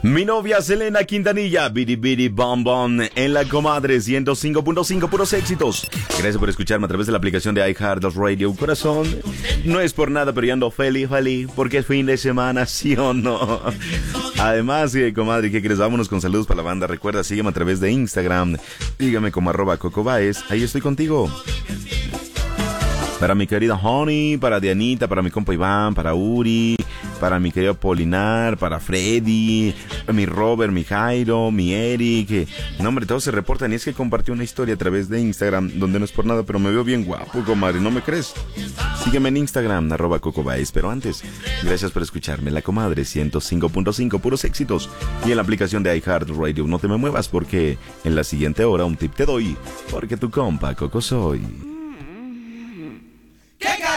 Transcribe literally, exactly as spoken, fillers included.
Mi novia Selena Quintanilla, Bidi Bidi Bom Bom, en la comadre ciento cinco punto cinco, puros éxitos. Gracias por escucharme a través de la aplicación de iHeartRadio. Corazón, no es por nada, pero yo ando feliz, feliz, porque es fin de semana, ¿sí o no? Además, eh, comadre, ¿qué crees? Vámonos con saludos para la banda. Recuerda, sígueme a través de Instagram, sígueme como arroba Coco Baez, ahí estoy contigo. Para mi querida Honey, para Dianita, para mi compa Iván, para Uri, para mi querido Polinar, para Freddy, mi Robert, mi Jairo, mi Eric. No, hombre, todos se reportan. Y es que compartí una historia a través de Instagram, donde no es por nada, pero me veo bien guapo, comadre, ¿no me crees? Sígueme en Instagram, arroba Coco Baez. Pero antes, gracias por escucharme, la comadre ciento cinco punto cinco, puros éxitos. Y en la aplicación de iHeartRadio. No te me muevas, porque en la siguiente hora un tip te doy, porque tu compa Coco soy.